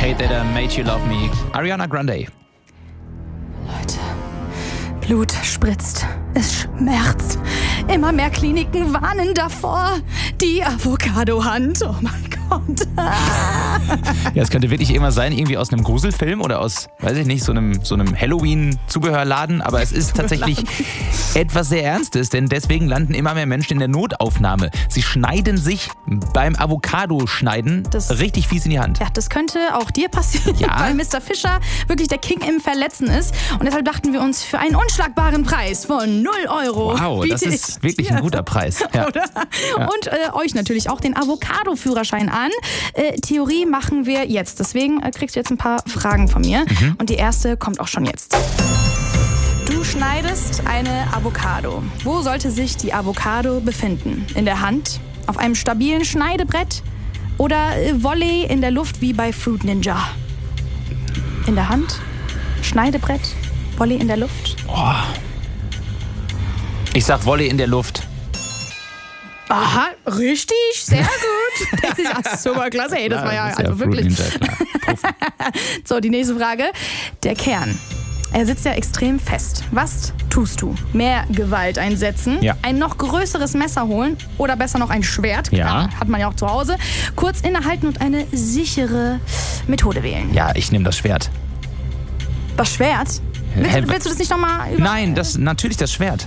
Hate That I Made You Love Me. Ariana Grande. Leute, Blut spritzt, es schmerzt. Immer mehr Kliniken warnen davor. Die Avocado-Hand, oh mein Gott. Ja, es könnte wirklich immer sein, irgendwie aus einem Gruselfilm oder aus, weiß ich nicht, so einem Halloween-Zubehörladen. Aber es ist tatsächlich etwas sehr Ernstes, denn deswegen landen immer mehr Menschen in der Notaufnahme. Sie schneiden sich beim Avocado-Schneiden richtig fies in die Hand. Ja, das könnte auch dir passieren, weil Mr. Fischer wirklich der King im Verletzen ist. Und deshalb dachten wir uns, für einen unschlagbaren Preis von 0 Euro. Wow, das ist wirklich ein guter Preis. Ja. Oder? Ja. Und euch natürlich auch den Avocado-Führerschein an. Theorie machen wir jetzt. Deswegen kriegst du jetzt ein paar Fragen von mir. Und die erste kommt auch schon jetzt. Du schneidest eine Avocado. Wo sollte sich die Avocado befinden? In der Hand? Auf einem stabilen Schneidebrett? Oder Volley in der Luft wie bei Fruit Ninja? In der Hand? Schneidebrett? Volley in der Luft? Oh. Ich sag Volley in der Luft. Aha, richtig, sehr gut. Das ist super klasse. Hey, das war ja also wirklich. Ninja, So, die nächste Frage. Der Kern. Er sitzt ja extrem fest. Was tust du? Mehr Gewalt einsetzen? Ja. Ein noch größeres Messer holen? Oder besser noch ein Schwert? Ja. Klar, hat man ja auch zu Hause. Kurz innehalten und eine sichere Methode wählen. Ja, ich nehme das Schwert. Das Schwert? Willst du das nicht nochmal über... Nein, natürlich das Schwert.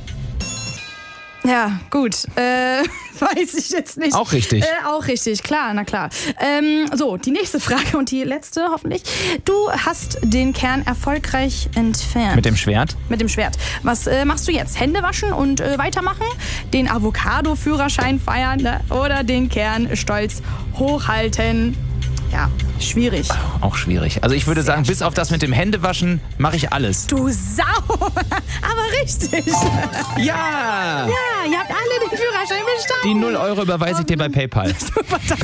Ja, gut. Weiß ich jetzt nicht. Auch richtig. Auch richtig, klar, na klar. So, die nächste Frage und die letzte hoffentlich. Du hast den Kern erfolgreich entfernt. Mit dem Schwert? Mit dem Schwert. Was machst du jetzt? Hände waschen und weitermachen? Den Avocado-Führerschein feiern, ne? Oder den Kern stolz hochhalten? Ja, schwierig. Auch schwierig. Also ich würde sagen, bis auf das mit dem Händewaschen mache ich alles. Du Sau! Aber richtig. Ja! Ja, ihr habt alle den Führerschein bestanden. Die 0 Euro überweise ich dir bei PayPal. Super, danke.